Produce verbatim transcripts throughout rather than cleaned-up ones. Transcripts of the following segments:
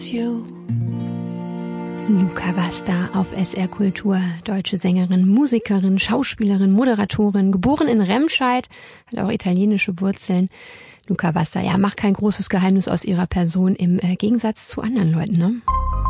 You. Luca Vasta auf S R Kultur, deutsche Sängerin, Musikerin, Schauspielerin, Moderatorin, geboren in Remscheid, hat auch italienische Wurzeln. Luca Vasta, ja, macht kein großes Geheimnis aus ihrer Person im äh, Gegensatz zu anderen Leuten, ne?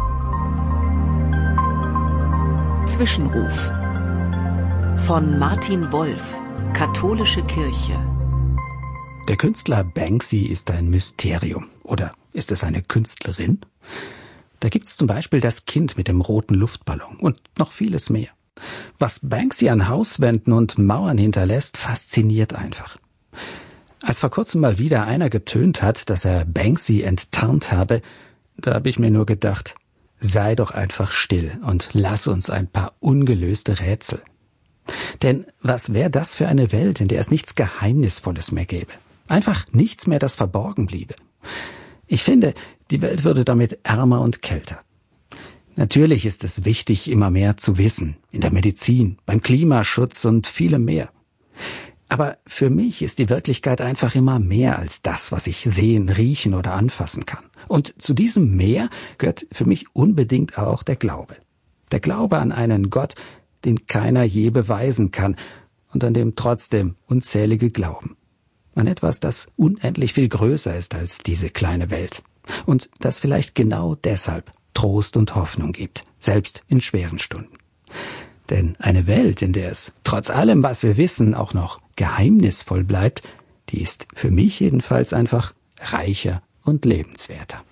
Zwischenruf von Martin Wolf, Katholische Kirche. Der Künstler Banksy ist ein Mysterium. Oder ist es eine Künstlerin? Da gibt's zum Beispiel das Kind mit dem roten Luftballon und noch vieles mehr. Was Banksy an Hauswänden und Mauern hinterlässt, fasziniert einfach. Als vor kurzem mal wieder einer getönt hat, dass er Banksy enttarnt habe, da habe ich mir nur gedacht, sei doch einfach still und lass uns ein paar ungelöste Rätsel. Denn was wäre das für eine Welt, in der es nichts Geheimnisvolles mehr gäbe? Einfach nichts mehr, das verborgen bliebe. Ich finde, die Welt würde damit ärmer und kälter. Natürlich ist es wichtig, immer mehr zu wissen, in der Medizin, beim Klimaschutz und vielem mehr. Aber für mich ist die Wirklichkeit einfach immer mehr als das, was ich sehen, riechen oder anfassen kann. Und zu diesem Mehr gehört für mich unbedingt auch der Glaube. Der Glaube an einen Gott, den keiner je beweisen kann und an dem trotzdem unzählige glauben. An etwas, das unendlich viel größer ist als diese kleine Welt. Und das vielleicht genau deshalb Trost und Hoffnung gibt, selbst in schweren Stunden. Denn eine Welt, in der es trotz allem, was wir wissen, auch noch geheimnisvoll bleibt, die ist für mich jedenfalls einfach reicher und lebenswerter.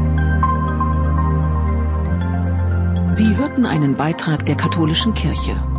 Sie hörten einen Beitrag der Katholischen Kirche.